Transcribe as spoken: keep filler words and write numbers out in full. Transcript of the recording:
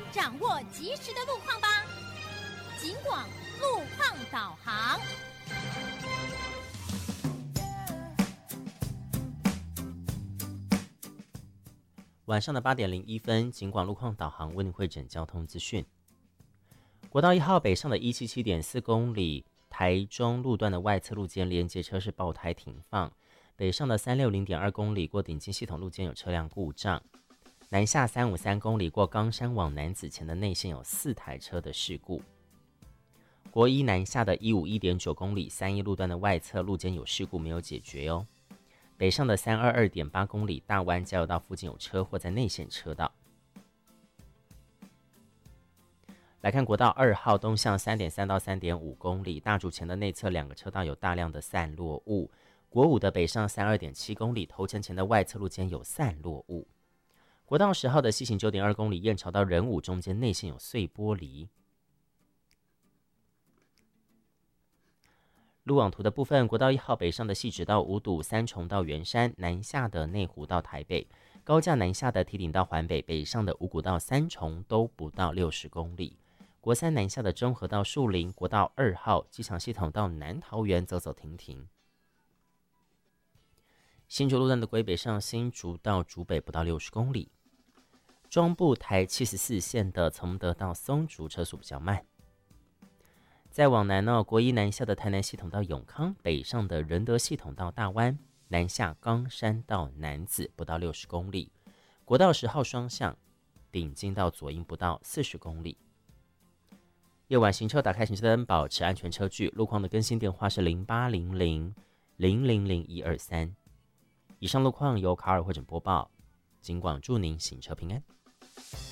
掌握即时的路况吧。警广路况导航。 晚上的八点零一分，警广路况导航为您汇整交通资讯。国道一号北上的一七七点四公里，台中路段的外侧路肩连接车是爆胎停放；北上的三六零点二公里过顶金系统路肩有车辆故障；南下三五三公里过冈山往南子前的内线有四台车的事故。国一南下的一五一点九公里，三一路段的外侧路肩有事故没有解决哦。北上的三二二点八公里，大湾交流道附近有车祸在内线车道。来看国道二号东向三点三到三点五公里，大竹前的内侧两个车道有大量的散落物。国五的北上三二点七公里，头前前的外侧路间有散落物。国道十号的西行九点二公里，燕巢到仁武中间内线有碎玻璃。路网图的部分，国道一号北上的汐止到五堵，三重到圆山，南下的内湖到台北，高架南下的堤顶到环北，北上的五股到三重都不到六十公里。国三南下的中和到树林，国道二号机场系统到南桃园走走停停。新竹路段的归北上新竹到竹北不到六十公里。中部台七十四线的崇德到松竹车速比较慢。再往南呢，国一南下的台南系统到永康，北上的仁德系统到大湾，南下冈山到楠梓不到六十公里。国道十号双向，顶金到左营不到四十公里。夜晚行车打开行车灯，保持安全车距。路况的更新电话是零八零零零零零一二三。以上路况由卡尔汇整播报，警广祝您行车平安。